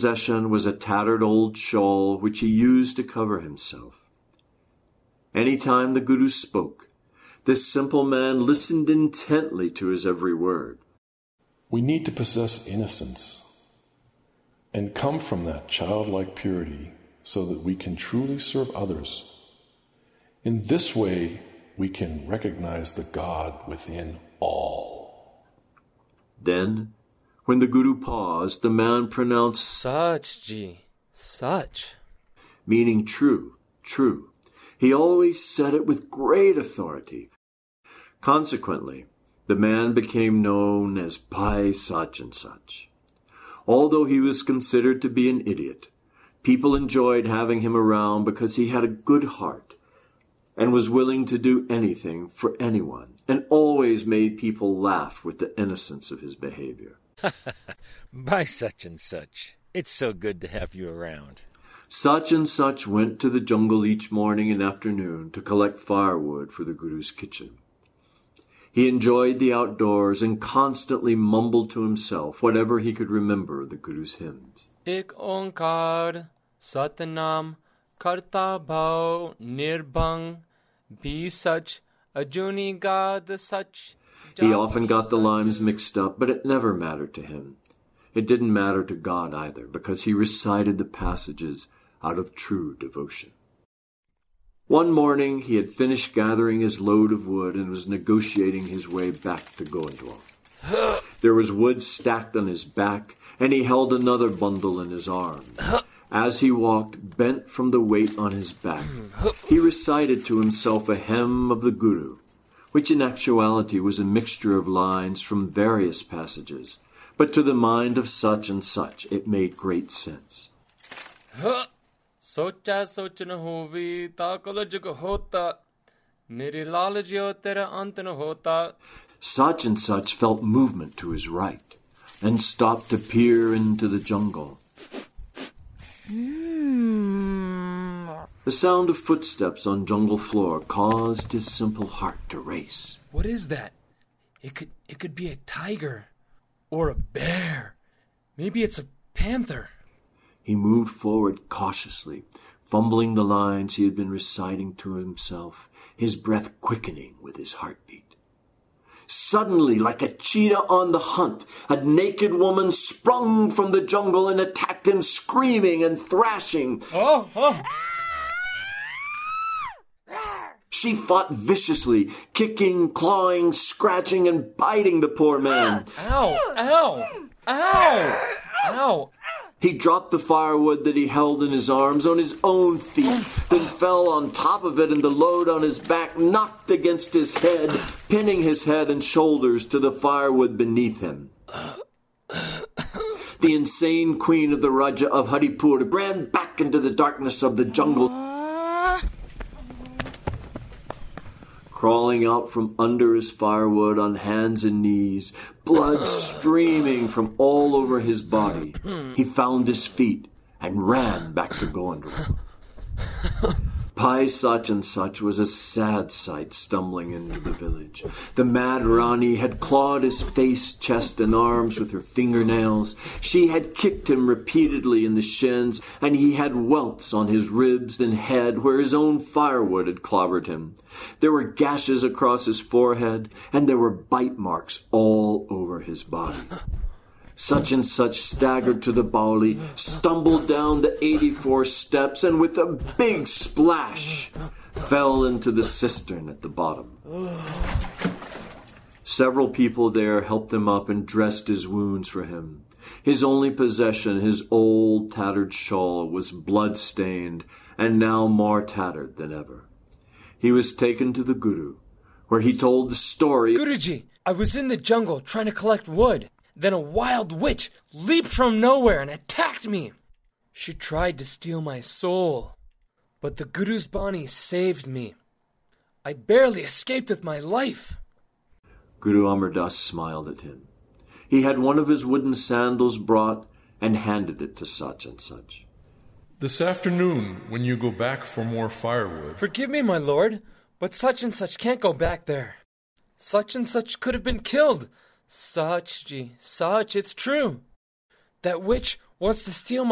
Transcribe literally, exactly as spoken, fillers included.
possession was a tattered old shawl which he used to cover himself. Any time the Guru spoke, this simple man listened intently to his every word. We need to possess innocence and come from that childlike purity so that we can truly serve others. In this way, we can recognize the God within all. Then, when the Guru paused, the man pronounced Such, ji, such, meaning true, true. He always said it with great authority. Consequently, the man became known as Bhai Such and Such. Although he was considered to be an idiot, people enjoyed having him around because he had a good heart and was willing to do anything for anyone, and always made people laugh with the innocence of his behavior. Bhai Such and Such, it's so good to have you around. Such and Such went to the jungle each morning and afternoon to collect firewood for the Guru's kitchen. He enjoyed the outdoors and constantly mumbled to himself whatever he could remember of the Guru's hymns. ek onkar, satnam, karta bhav, nirbhang, be such, ajuni gad such. He often got the lines mixed up, but it never mattered to him. It didn't matter to God either, because he recited the passages out of true devotion. One morning, he had finished gathering his load of wood and was negotiating his way back to Goindwal. There was wood stacked on his back, and he held another bundle in his arms. As he walked, bent from the weight on his back, he recited to himself a hymn of the Guru, which in actuality was a mixture of lines from various passages, but to the mind of Such and Such it made great sense. Socha soch na hovi, takala jug hota, mere lalajyo tera ant na hota. Such and Such felt movement to his right and stopped to peer into the jungle. Mm. The sound of footsteps on jungle floor caused his simple heart to race. What is that? It could it could be a tiger or a bear. Maybe it's a panther. He moved forward cautiously, fumbling the lines he had been reciting to himself, his breath quickening with his heartbeat. Suddenly, like a cheetah on the hunt, a naked woman sprung from the jungle and attacked him, screaming and thrashing. Oh, oh. She fought viciously, kicking, clawing, scratching, and biting the poor man. Ow, ow, ow, ow. He dropped the firewood that he held in his arms on his own feet, then fell on top of it, and the load on his back knocked against his head, pinning his head and shoulders to the firewood beneath him. The insane queen of the Raja of Haripur ran back into the darkness of the jungle, crawling out from under his firewood on hands and knees, blood streaming from all over his body. He found his feet and ran back to Goindwal. Bhai Such and Such was a sad sight stumbling into the village. The mad Rani had clawed his face, chest, and arms with her fingernails. She had kicked him repeatedly in the shins, and he had welts on his ribs and head where his own firewood had clobbered him. There were gashes across his forehead, and there were bite marks all over his body. Such and Such staggered to the Bauli, stumbled down the eighty-four steps, and with a big splash, fell into the cistern at the bottom. Several people there helped him up and dressed his wounds for him. His only possession, his old tattered shawl, was blood-stained and now more tattered than ever. He was taken to the Guru, where he told the story. Guruji, I was in the jungle trying to collect wood. Then a wild witch leaped from nowhere and attacked me. She tried to steal my soul, but the Guru's Bani saved me. I barely escaped with my life. Guru Amar Das smiled at him. He had one of his wooden sandals brought and handed it to Such and Such. This afternoon, when you go back for more firewood... Forgive me, my lord, but Such and Such can't go back there. Such and Such could have been killed. Such, gee, Such, it's true. That witch wants to steal my